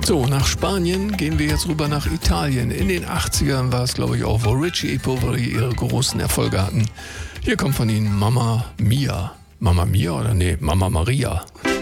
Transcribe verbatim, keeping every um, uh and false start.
So, nach Spanien gehen wir jetzt rüber nach Italien. In den achtzigern war es, glaube ich, auch, wo Richie e Poveri ihre großen Erfolge hatten. Hier kommt von ihnen Mamma Mia. Mamma Mia oder nee, Mamma Maria.